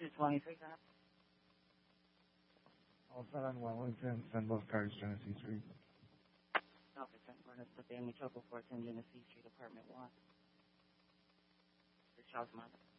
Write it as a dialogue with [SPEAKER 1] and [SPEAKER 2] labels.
[SPEAKER 1] 223, can I?
[SPEAKER 2] Also on Wellington, send both cars Genesee Street.
[SPEAKER 1] Okay, 10 Furnace, the family trouble 410 Genesee Street, apartment 1. This Charles Mother.